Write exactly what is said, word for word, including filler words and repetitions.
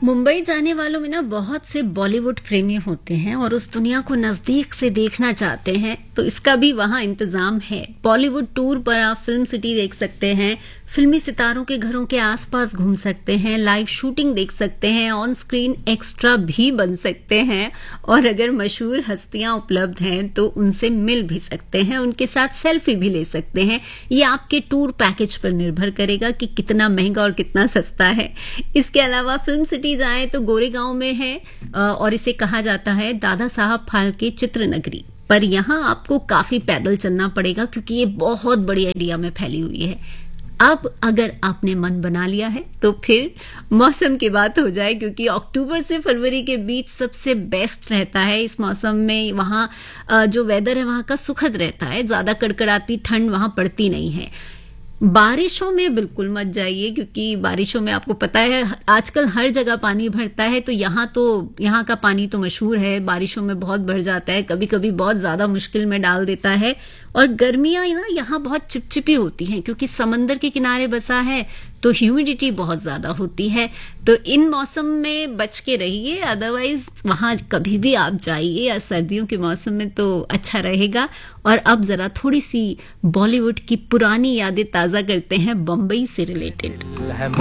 मुंबई जाने वालों में ना बहुत से बॉलीवुड प्रेमी होते हैं और उस दुनिया को नजदीक से देखना चाहते हैं, तो इसका भी वहाँ इंतजाम है। बॉलीवुड टूर पर आप फिल्म सिटी देख सकते हैं, फिल्मी सितारों के घरों के आसपास घूम सकते हैं, लाइव शूटिंग देख सकते हैं, ऑन स्क्रीन एक्स्ट्रा भी बन सकते हैं और अगर मशहूर हस्तियां उपलब्ध हैं तो उनसे मिल भी सकते हैं, उनके साथ सेल्फी भी ले सकते हैं। ये आपके टूर पैकेज पर निर्भर करेगा कि कितना महंगा और कितना सस्ता है। इसके अलावा फिल्म सिटी जाएं तो गोरेगांव में है और इसे कहा जाता है दादा साहब फाल्के चित्र नगरी, पर यहाँ आपको काफी पैदल चलना पड़ेगा क्योंकि ये बहुत बड़ी एरिया में फैली हुई है। अब अगर आपने मन बना लिया है तो फिर मौसम की बात हो जाए, क्योंकि अक्टूबर से फरवरी के बीच सबसे बेस्ट रहता है। इस मौसम में वहाँ जो वेदर है वहाँ का सुखद रहता है, ज्यादा कड़कड़ाती ठंड वहाँ पड़ती नहीं है। बारिशों में बिल्कुल मत जाइए क्योंकि बारिशों में आपको पता है आजकल हर जगह पानी भरता है, तो यहाँ तो यहाँ का पानी तो मशहूर है, बारिशों में बहुत भर जाता है, कभी कभी बहुत ज्यादा मुश्किल में डाल देता है। और गर्मियां ना यहाँ बहुत चिपचिपी होती हैं क्योंकि समंदर के किनारे बसा है, तो ह्यूमिडिटी बहुत ज्यादा होती है। तो इन मौसम में बच के रहिए, अदरवाइज वहां कभी भी आप जाइए या सर्दियों के मौसम में तो अच्छा रहेगा। और अब जरा थोड़ी सी बॉलीवुड की पुरानी यादें ताजा करते हैं बम्बई से रिलेटेड।